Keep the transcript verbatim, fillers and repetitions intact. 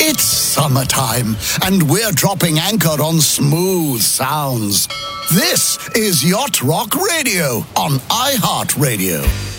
It's summertime, and we're dropping anchor on smooth sounds. This is Yacht Rock Radio on iHeartRadio.